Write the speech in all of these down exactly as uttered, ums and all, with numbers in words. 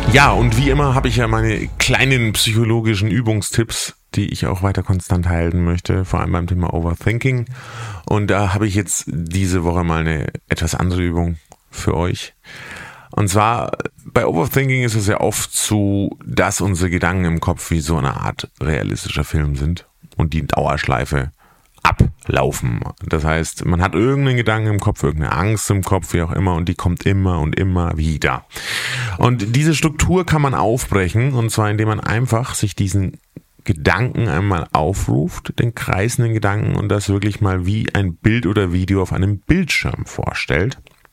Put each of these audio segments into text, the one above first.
Ja, und wie immer habe ich ja meine kleinen psychologischen Übungstipps, die ich auch weiter konstant halten möchte, vor allem beim Thema Overthinking. Und da habe ich jetzt diese Woche mal eine etwas andere Übung für euch. Und zwar, bei Overthinking ist es ja oft so, dass unsere Gedanken im Kopf wie so eine Art realistischer Film sind und die Dauerschleife ablaufen. Das heißt, man hat irgendeinen Gedanken im Kopf, irgendeine Angst im Kopf, wie auch immer, und die kommt immer und immer wieder. Und diese Struktur kann man aufbrechen, und zwar indem man einfach sich diesen Gedanken einmal aufruft, den kreisenden Gedanken, und das wirklich mal wie ein Bild oder Video auf einem Bildschirm vorstellt.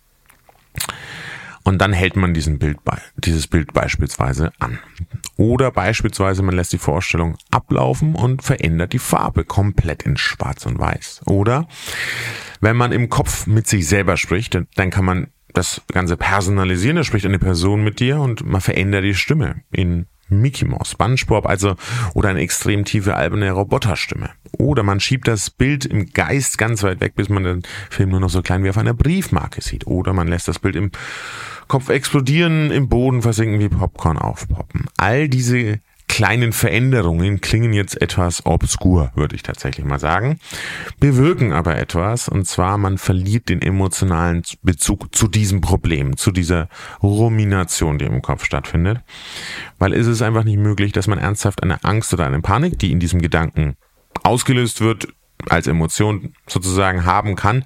Und dann hält man diesen Bild bei, dieses Bild beispielsweise an. Oder beispielsweise man lässt die Vorstellung ablaufen und verändert die Farbe komplett in Schwarz und Weiß. Oder wenn man im Kopf mit sich selber spricht, dann kann man das Ganze personalisieren. Da spricht eine Person mit dir und man verändert die Stimme in Mickey Mouse, SpongeBob, also, oder eine extrem tiefe, alberne Roboterstimme. Oder man schiebt das Bild im Geist ganz weit weg, bis man den Film nur noch so klein wie auf einer Briefmarke sieht. Oder man lässt das Bild im Kopf explodieren, im Boden versinken, wie Popcorn aufpoppen. All diese kleinen Veränderungen klingen jetzt etwas obskur, würde ich tatsächlich mal sagen, bewirken aber etwas, und zwar man verliert den emotionalen Bezug zu diesem Problem, zu dieser Rumination, die im Kopf stattfindet, weil es ist einfach nicht möglich, dass man ernsthaft eine Angst oder eine Panik, die in diesem Gedanken ausgelöst wird, als Emotion sozusagen haben kann,